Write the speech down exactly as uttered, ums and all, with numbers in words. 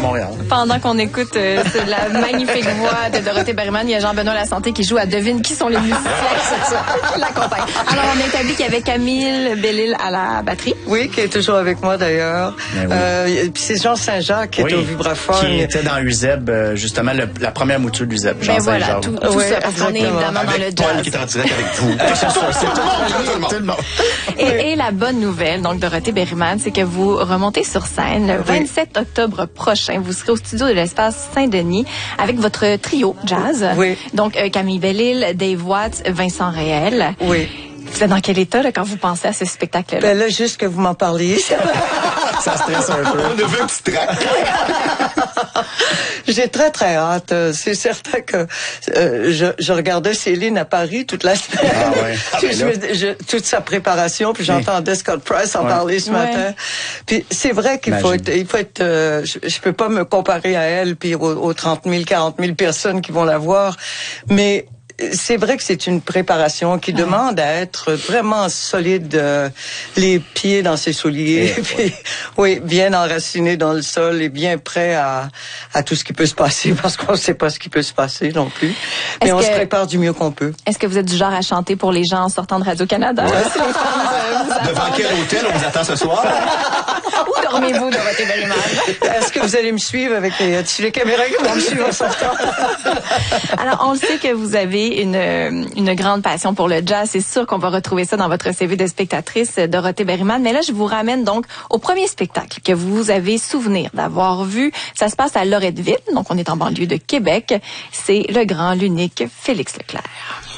Montréal. Pendant qu'on écoute euh, la magnifique voix de Dorothée Berryman, il y a Jean-Benoît Lasanté qui joue à devine qui sont les musiciens qui l'accompagnent. Alors, on a établi qu'il y avait Camille Bellil à la batterie. Oui, qui est toujours avec moi d'ailleurs. Oui. Euh, puis c'est Jean Saint-Jacques qui oui, est au vibraphone. Qui était dans U Z E B, euh, justement, le, la première mouture de U Z E B, Jean Ben voilà, Saint-Jacques. tout, tout oui, ça, parce qu'on est évidemment dans le Paul jazz. qui est en direct avec vous. Tout le monde. Et, et la bonne nouvelle, donc Dorothée Berryman, c'est que vous remontez sur scène le vingt-sept octobre prochain. Vous serez au studio de l'Espace Saint-Denis avec votre trio jazz. Oui. Donc euh, Camille Bellil, Dave Watts, Vincent Réel. Oui. Vous êtes dans quel état là, quand vous pensez à ce spectacle-là? Ben là, juste que vous m'en parliez. Ça stresse un peu. On a vu un petit trac. J'ai très, très hâte. C'est certain que euh, je, je regardais Céline à Paris toute la semaine. Ah ouais. Ah ben Puis je me- je- toute sa préparation, puis j'entendais Scott Price en Ouais. parler ce Ouais. matin. Puis c'est vrai qu'il faut Imagine. être... Il faut être euh, je, je peux pas me comparer à elle, puis aux, aux trente mille, quarante mille personnes qui vont la voir, mais... C'est vrai que c'est une préparation qui demande à être vraiment solide, euh, les pieds dans ses souliers, Et, puis, oui, bien enraciné dans le sol et bien prêt à, à tout ce qui peut se passer, parce qu'on ne sait pas ce qui peut se passer non plus. Mais Est-ce on que- se prépare du mieux qu'on peut. Est-ce que vous êtes du genre à chanter pour les gens en sortant de Radio-Canada? Si les fans, euh, vous Devant attendent. quel hôtel on vous attend ce soir? Où dormez-vous, Dorothée Berryman? Est-ce que vous allez me suivre avec les, as-tu les caméras qui vont me suivre en sortant? Alors, on le sait que vous avez une, une grande passion pour le jazz. C'est sûr qu'on va retrouver ça dans votre C V de spectatrice, Dorothée Berryman. Mais là, je vous ramène donc au premier spectacle que vous avez souvenir d'avoir vu. Ça se passe à Loretteville, donc on est en banlieue de Québec. C'est le grand, l'unique Félix Leclerc.